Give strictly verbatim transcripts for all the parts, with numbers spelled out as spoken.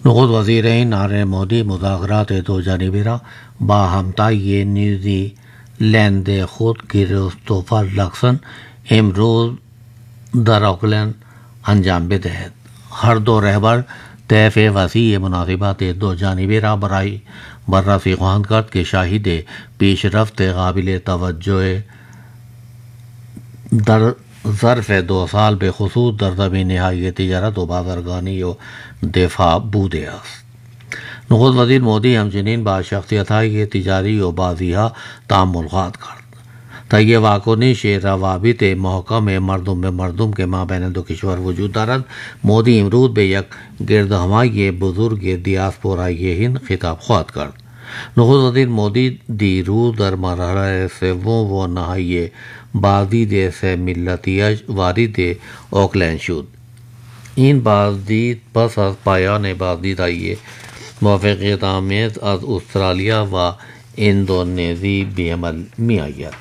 نخست وزیرین نریندر مودی مذاکرات دو جانبه را با همتای نیوزی لند خود کریستوفر لکسن امروز در آکلند انجام بدهد. هر دو رهبر طیف وسیع مناسبات دو جانبه را برای بررسی خواهند کرد که شاهد پیشرفت قابل توجه در ظرف دو سال به خصوص در زمینه‌های تجارت و بازرگانی و دفاع بوده است. نخست وزیر مودی همچنین با شخصیت‌های تجاری و بازی‌ها تعامل خواهد کرد تا یہ واکنش روابط محکم مردم به مردم کے مابین دو کشور وجود دارد. مودی امروز به یک گردهمایی بزرگ دیاسپورای هند خطاب خواهد کرد. نخست وزیر مودی دیروز در مرحله سوم و نهایی بازدید سه ملتیش وارد اوکلند شد. این بازدید پس از پایان بازدیدهای موفقیت آمیز از استرالیا و اندونزی به عمل می آید.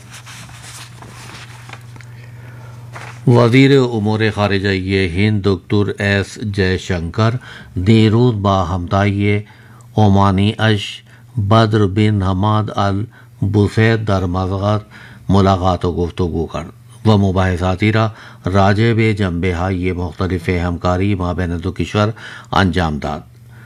وزیر امور خارجه هند دکتر ایس جے شنکر دیروز با همتای عمانی اش بدر بن حماد البوسید در مسقط ملاقات و گفتگو کرد و مباحثاتی را راجع به جنبه‌های مختلف همکاری مابین دو کشور انجام داد.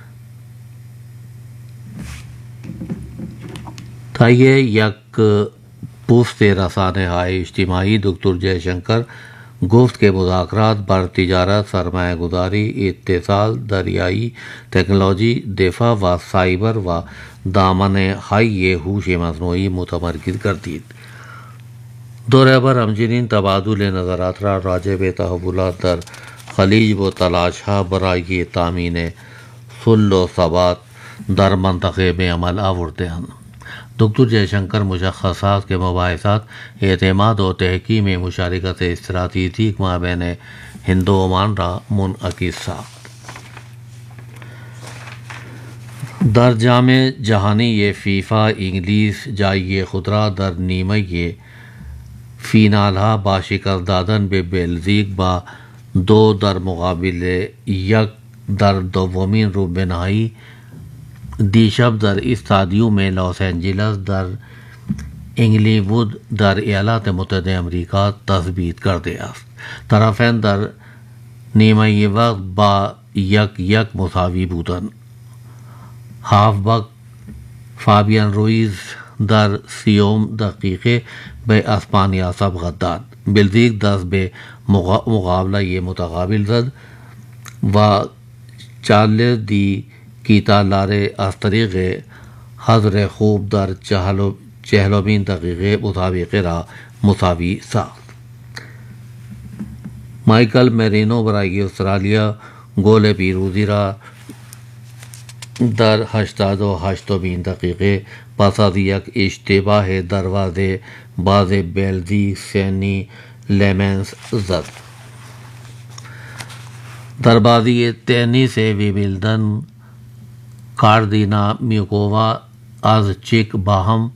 طی یک پوست رسانه های اجتماعی دکتر جے شنکر گفت کہ مذاکرات بر تجارت، سرمایہ گذاری، اتصال، دریائی ٹیکنالوجی، دفاع و سائبر و دامن های هوش مصنوعی متمرکز گردید. دو رهبر همچنین تبادل نظرات را راجع به تحولات در خلیج و تلاش‌ها برای تامین صلح و ثبات در منطقه به عمل آوردند. دکتر جے شنکر مشخصات کے مباحثات اعتماد و تحکیم مشارکت استراتیجیک مابین ہند و عمان را منعکس ساخت. در جام جهانی فیفا انگلیس جای خود را در نیمه فینالها با شکست دادن به بلژیک با دو در مقابل یک در دومین ربع نهایی دیشب در استادیوم لاس انجلس در انگلیوود در ایالات متحده امریکا تثبیت کرده است. طرفین در نیمه وقت با یک یک مساوی بودند. هافبک فابیان رویز در سیوم دقیقه به اسپانیا سبقت داد. بلژیک دست به مقابله متقابل زد و چارلز دی کیتالار از طریق حضر خوب در چهلمین دقیقه مسابقه را مساوی ساخت. مایکل مرینو برای استرالیا گل پیروزی را در هشتاد و هشتمین دقیقه پس از یک اشتباه دروازه باز بلژیک سینی لیمنس زد. در بازی تنیس ویمبلدن کاردینا میکووا از چک باهم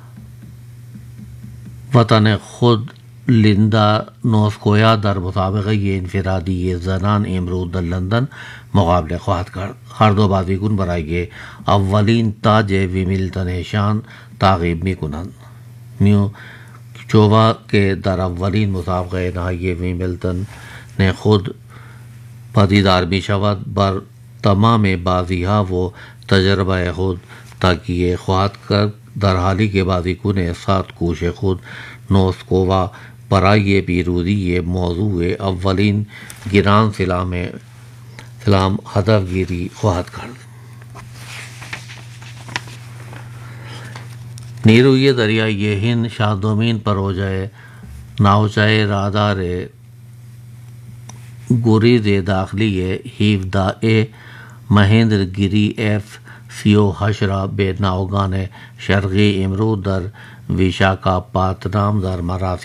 وطن خود لیندا نوسکویا در مسابقه انفرادی زنان امروز در لندن مقابله خواهد کرد. هر دو بازیکن برای اولین تاج ویمبلدن شان تعقیب میکنند. میکووا که در اولین مسابقه نهایی ویمبلدن نے خود پدیدار می شود بر تمام بازی‌ها و تجربه خود تکیه خواهد کرد، در حالی که بازیکن سخت کوش خود نوسکووا برای پیروزی موضوع اولین گران سلام سلام هدف گیری خواهد کرد. نیروی دریایی هند شاهدومین پروژه ناوچه رادار گریز داخلی هفده مهندر گیری اف سی و هشت را به ناوگان شرقی امروز در ویشاکاپاتنام در مراسم